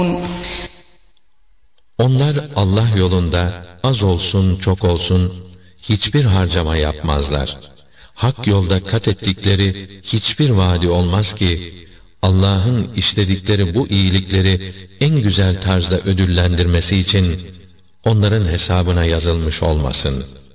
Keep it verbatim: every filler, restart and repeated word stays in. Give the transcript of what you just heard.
Onlar Allah yolunda az olsun çok olsun hiçbir harcama yapmazlar. Hak yolda kat ettikleri hiçbir vaadi olmaz ki Allah'ın işledikleri bu iyilikleri en güzel tarzda ödüllendirmesi için onların hesabına yazılmış olmasın.